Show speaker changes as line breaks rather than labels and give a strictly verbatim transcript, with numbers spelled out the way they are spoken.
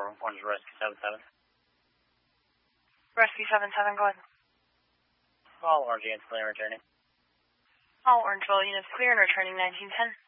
for Orange Rescue seven seven.
Rescue seven seven, go ahead.
All Orange units clear and returning.
All Orangeville units clear and returning nineteen ten.